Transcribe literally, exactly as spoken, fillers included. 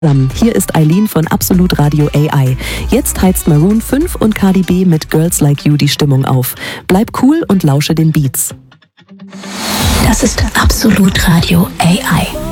Hier ist Eileen von Absolut Radio A I. Jetzt heizt Maroon fünf und Cardi B mit Girls Like You die Stimmung auf. Bleib cool und lausche den Beats. Das ist Absolut Radio A I.